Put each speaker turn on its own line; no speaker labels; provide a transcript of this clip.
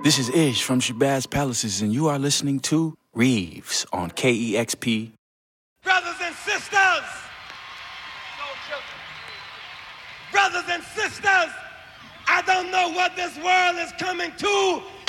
This is Ish from Shabazz Palaces, and you are listening to Reeves on KEXP.
Brothers and sisters, brothers and sisters, I don't know what this world is coming to,